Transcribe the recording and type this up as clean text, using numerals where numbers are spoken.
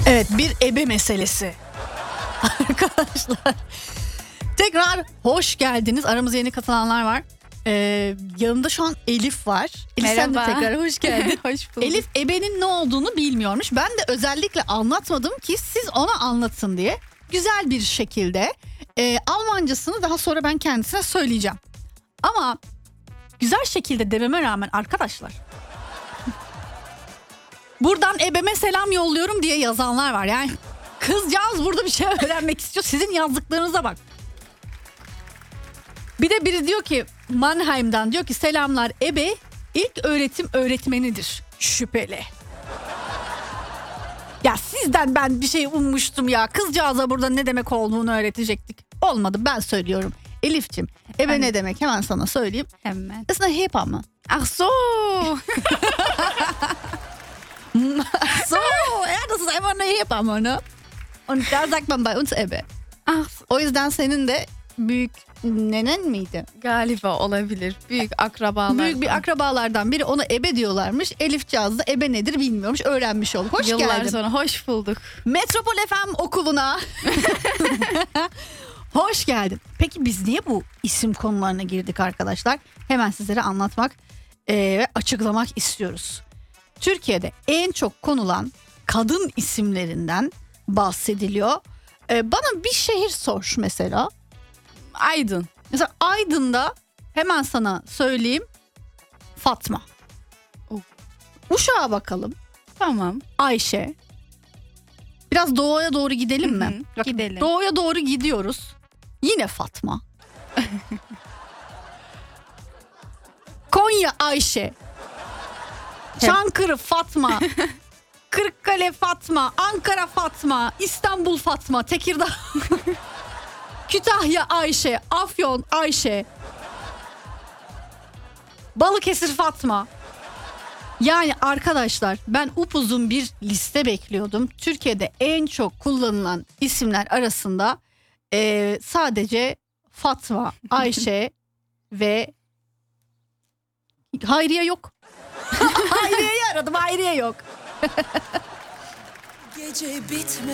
Evet, bir ebe meselesi. Arkadaşlar tekrar hoş geldiniz. Aramıza yeni katılanlar var. Yanımda şu an Elif var. Elif, sen de Merhaba. tekrar hoş geldin. Hoş bulduk. Elif ebenin ne olduğunu bilmiyormuş. Ben de özellikle anlatmadım ki siz ona anlatın diye. Güzel bir şekilde Almancasını daha sonra ben kendisine söyleyeceğim. Ama güzel şekilde dememe rağmen arkadaşlar, buradan ebeme selam yolluyorum diye yazanlar var. Yani kızcağız burada bir şey öğrenmek istiyor. Sizin yazdıklarınıza bak. Bir de biri diyor ki Mannheim'dan, diyor ki selamlar, ebe ilk öğretim öğretmenidir. Şüpheli. Ya sizden ben bir şey ummuştum ya. Kızcağıza burada ne demek olduğunu öğretecektik. Olmadı, ben söylüyorum. Elif'cim, ebe Ay. ne demek hemen sana söyleyeyim. Hemen. Ist eine Hebamme. Ach so. So, ja, das ist einfach eine Hebamme, ne? Und da sagt man bei uns ebe. Ach, O yüzden senin de büyük nenen miydi? galiba olabilir. Büyük akrabalar. Büyük bir akrabalardan biri ona ebe diyorlarmış. Elifcağız da ebe nedir bilmiyormuş. Öğrenmiş olduk. Hoş Yıllar geldin. sonra hoş bulduk. Metropol FM okuluna. Hoş geldin. Peki biz niye bu isim konularına girdik arkadaşlar? Hemen sizlere anlatmak ve açıklamak istiyoruz. Türkiye'de en çok konulan kadın isimlerinden bahsediliyor. Bana bir şehir sor mesela. Aydın. Mesela Aydın'da hemen sana söyleyeyim, Fatma. Oh. Uşak'a bakalım, Tamam. Ayşe. Biraz doğuya doğru gidelim mi? Hı hı, Bakın, gidelim. Doğuya doğru gidiyoruz. Yine Fatma. Konya Ayşe. Çankırı Fatma. Kırıkkale Fatma. Ankara Fatma. İstanbul Fatma. Tekirdağ. Kütahya Ayşe. Afyon Ayşe. Balıkesir Fatma. Yani arkadaşlar, ben upuzun bir liste bekliyordum. Türkiye'de en çok kullanılan isimler arasında sadece Fatma, Ayşe ve Hayriye yok. Hayriye'yi aradım, Hayriye yok. Gece bitme.